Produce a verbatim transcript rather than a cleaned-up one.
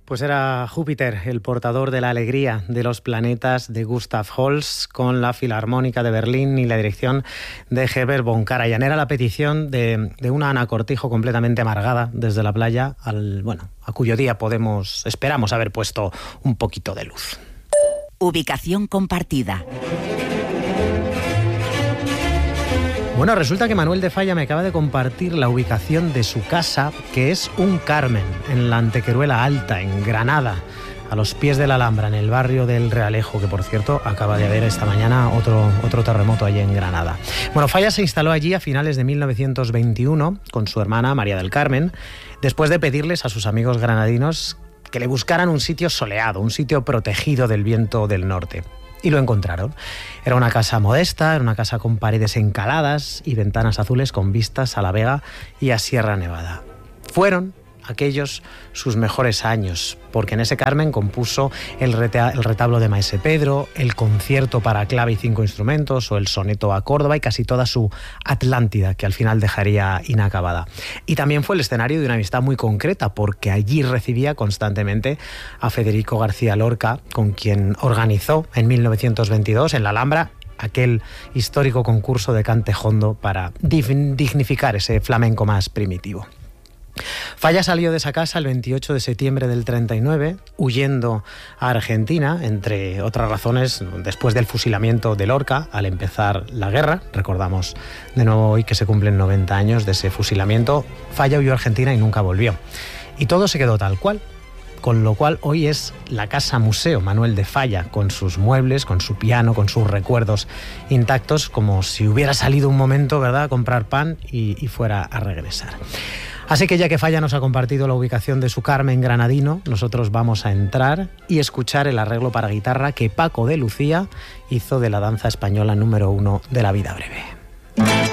Pues era Júpiter, el portador de la alegría de los planetas de Gustav Holst, con la Filarmónica de Berlín y la dirección de Herbert von Karajan. Era la petición de, de una Ana Cortijo completamente amargada desde la playa, al, bueno, a cuyo día podemos, esperamos haber puesto un poquito de luz. Ubicación compartida. Bueno, resulta que Manuel de Falla me acaba de compartir la ubicación de su casa, que es un Carmen, en la Antequeruela Alta, en Granada, a los pies de la Alhambra, en el barrio del Realejo, que por cierto acaba de haber esta mañana otro, otro terremoto allí en Granada. Bueno, Falla se instaló allí a finales de mil novecientos veintiuno con su hermana María del Carmen, después de pedirles a sus amigos granadinos que le buscaran un sitio soleado, un sitio protegido del viento del norte. Y lo encontraron. Era una casa modesta, era una casa con paredes encaladas y ventanas azules con vistas a La Vega y a Sierra Nevada. Fueron aquellos sus mejores años, porque en ese Carmen compuso el, reta- el retablo de Maese Pedro, el concierto para clave y cinco instrumentos o el soneto a Córdoba y casi toda su Atlántida, que al final dejaría inacabada. Y también fue el escenario de una amistad muy concreta, porque allí recibía constantemente a Federico García Lorca, con quien organizó en mil novecientos veintidós en la Alhambra aquel histórico concurso de cante jondo para dignificar ese flamenco más primitivo. Falla salió de esa casa el veintiocho de septiembre del treinta y nueve, huyendo a Argentina, entre otras razones, después del fusilamiento de Lorca al empezar la guerra. Recordamos de nuevo hoy que se cumplen noventa años de ese fusilamiento. Falla huyó a Argentina y nunca volvió. Y todo se quedó tal cual, con lo cual hoy es la Casa Museo Manuel de Falla, con sus muebles, con su piano, con sus recuerdos intactos, como si hubiera salido un momento, ¿verdad?, a comprar pan y, y fuera a regresar. Así que ya que Falla nos ha compartido la ubicación de su Carmen granadino, nosotros vamos a entrar y escuchar el arreglo para guitarra que Paco de Lucía hizo de la danza española número uno de La vida breve.